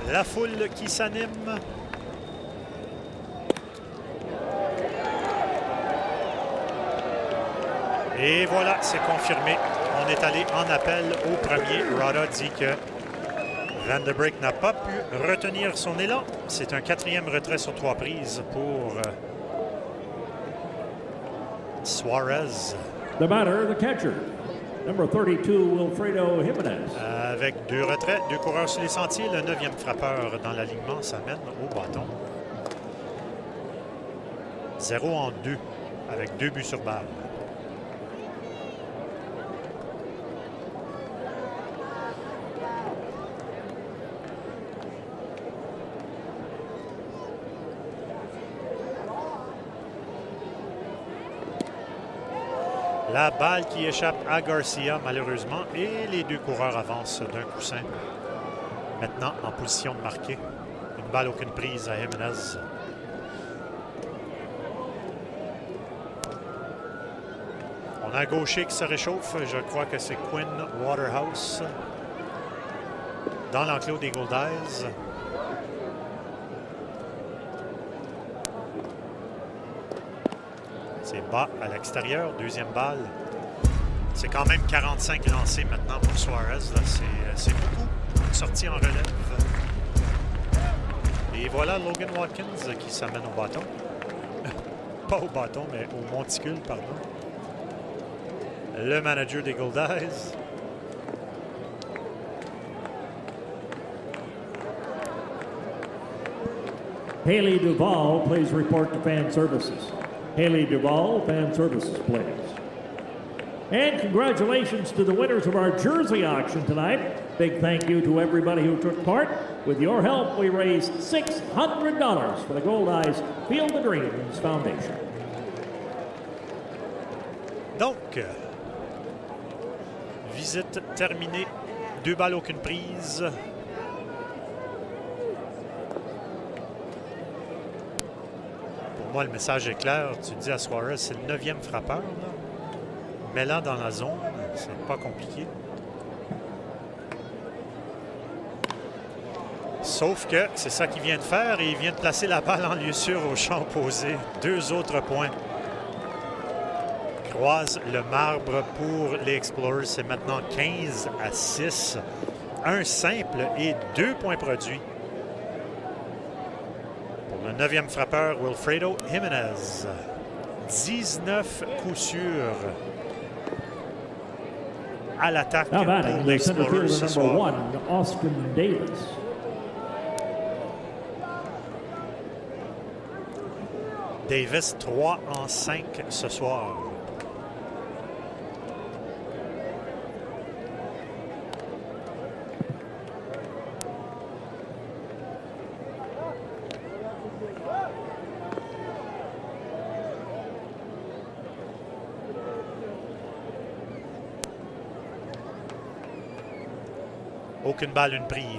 La foule qui s'anime. Et voilà, c'est confirmé. On est allé en appel au premier. Rada dit que Van de Beek n'a pas pu retenir son élan. C'est un 4e retrait sur 3 prises pour Suarez. The batter, the catcher, number 32, Wilfredo Jimenez. Avec 2 retraits, 2 coureurs sur les sentiers. Le 9e frappeur dans l'alignement s'amène au bâton. 0 en 2, avec 2 buts sur balle. La balle qui échappe à Garcia, malheureusement, et les 2 coureurs avancent d'un coussin. Maintenant, en position de marquer. Une balle, aucune prise à Jimenez. On a un gaucher qui se réchauffe. Je crois que c'est Quinn Waterhouse dans l'enclos des Goldies. C'est bas à l'extérieur, 2e balle. C'est quand même 45 lancés maintenant pour Suarez. C'est beaucoup. Sorti en relève. Et voilà Logan Watkins qui s'amène au bâton. Pas au bâton, mais au monticule, pardon. Le manager des Goldies. Haley Duvall, please report to fan services. Haley Duvall, fan services, please. And congratulations to the winners of our jersey auction tonight. Big thank you to everybody who took part. With your help, we raised $600 for the Goldies Field of Dreams Foundation. Donc, visite terminée. 2 balles, aucune prise. Moi, le message est clair. Tu dis à Suarez, c'est le 9e frappeur. Mets-la dans la zone. C'est pas compliqué. Sauf que c'est ça qu'il vient de faire et il vient de placer la balle en lieu sûr au champ opposé. 2 autres points. Croise le marbre pour les Explorers. C'est maintenant 15-6. Un simple et 2 points produits. Le 9e frappeur, Wilfredo Jimenez. 19 coups sûrs à l'attaque pour les Explorers ce soir. Austin Davis. Davis, 3 en 5 ce soir. Aucune balle, une prise.